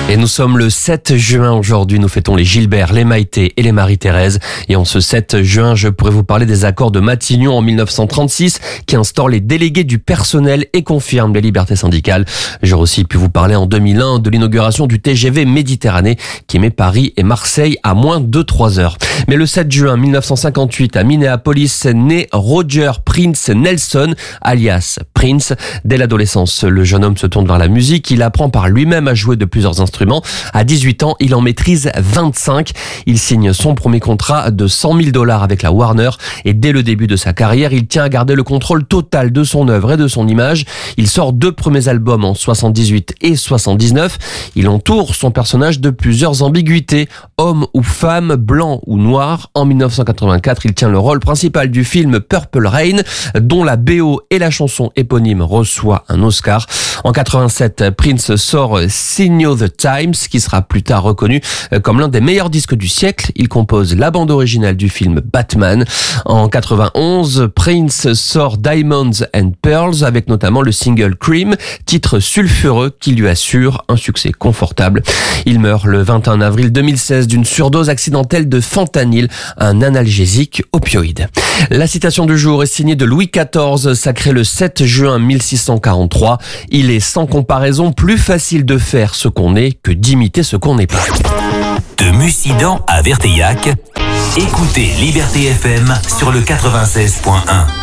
Et nous sommes le 7 juin aujourd'hui, nous fêtons les Gilbert, les Maïté et les Marie-Thérèse. Et en ce 7 juin, je pourrais vous parler des accords de Matignon en 1936 qui instaurent les délégués du personnel et confirment les libertés syndicales. J'aurais aussi pu vous parler en 2001 de l'inauguration du TGV Méditerranée qui met Paris et Marseille à moins de 3 heures. Mais le 7 juin 1958 à Minneapolis naît Roger Prince Nelson, alias Prince. Dès l'adolescence, le jeune homme se tourne vers la musique. Il apprend par lui-même à jouer de plusieurs instruments. À 18 ans, il en maîtrise 25. Il signe son premier contrat de $100 000 avec la Warner et dès le début de sa carrière, il tient à garder le contrôle total de son œuvre et de son image. Il sort 2 premiers albums en 78 et 79. Il entoure son personnage de plusieurs ambiguïtés, homme ou femme, blanc ou noir. En 1984, il tient le rôle principal du film Purple Rain, dont la BO et la chanson éponyme reçoit un Oscar. En 87, Prince sort Sign the Times, qui sera plus tard reconnu comme l'un des meilleurs disques du siècle. Il compose la bande originale du film Batman. En 91, Prince sort Diamonds and Pearls avec notamment le single Cream, titre sulfureux qui lui assure un succès confortable. Il meurt le 21 avril 2016 d'une surdose accidentelle de fentanyl, un analgésique opioïde. La citation du jour est signée de Louis XIV, sacré le 7 juin 1643. Il est sans comparaison plus facile de faire ce qu'on est que d'imiter ce qu'on n'est pas. De Mussidan à Verteillac, écoutez Liberté FM sur le 96.1.